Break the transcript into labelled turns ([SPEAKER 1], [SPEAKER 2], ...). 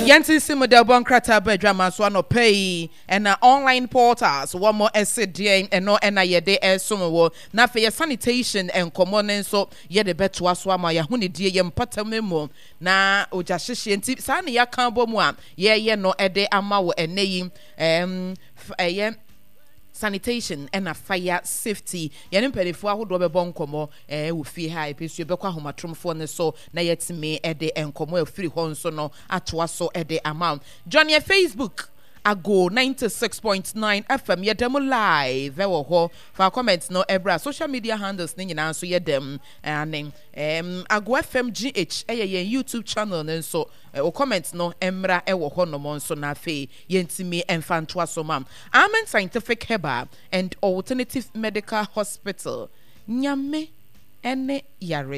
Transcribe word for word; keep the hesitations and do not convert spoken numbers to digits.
[SPEAKER 1] Yanti Simodel Bonkrata Bedrama Swano Pay and uh, online portals one more essay D and no and I de air sumo na for your sanitation and common so ye the bet to aswama ya huni dear yam patamemo na ojashishi and tip sani ya kambo mwa ye ye no ede amawo and name um a sanitation and a fire safety yanim pedifo ahodo be bon komo eh wo fi ha epesu be kwa homatromfo ne so na yetime ede enkomo afiri ho nso no atoa so ede amount Johnny Facebook ago ninety-six point nine F M yedem live e wo ho for comments no ebra social media handles ni nyina so yedem and um ago F M G H eh ye YouTube channel nso o comments no emra e wo ho no mo nso na fe yentimi emfanto asomam Amen Scientific Herbal and Alternative Medical Hospital nyame ene yare